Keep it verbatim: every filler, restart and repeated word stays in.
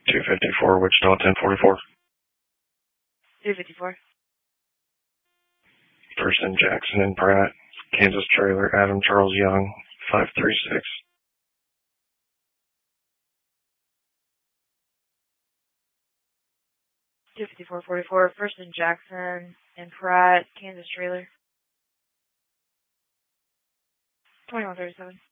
two fifty-four, Wichita, ten forty-four. two fifty-four. First and Jackson and Pratt, Kansas trailer, Adam Charles Young, five three six. two fifty-four forty-four, First and Jackson and Pratt, Kansas trailer. twenty-one thirty-seven.